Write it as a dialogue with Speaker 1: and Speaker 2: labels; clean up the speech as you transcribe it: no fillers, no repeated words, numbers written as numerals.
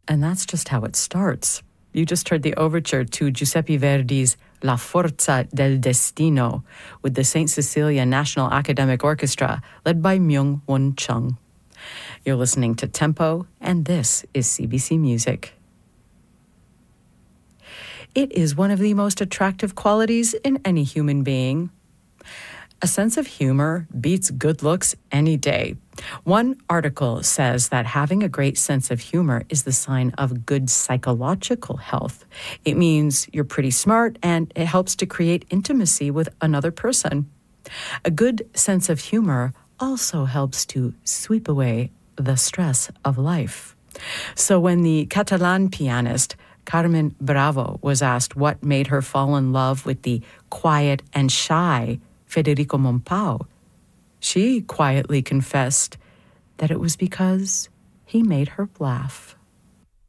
Speaker 1: And that's just how it starts. You just heard the overture to Giuseppe Verdi's La Forza del Destino with the St. Cecilia National Academic Orchestra, led by Myung-Won Chung. You're listening to Tempo, and this is CBC Music. It is one of the most attractive qualities in any human being. A sense of humor beats good looks any day. One article says that having a great sense of humor is the sign of good psychological health. It means you're pretty smart and it helps to create intimacy with another person. A good sense of humor also helps to sweep away the stress of life. So when the Catalan pianist Carmen Bravo was asked what made her fall in love with the quiet and shy Federico Mompau, she quietly confessed that it was because he made her laugh.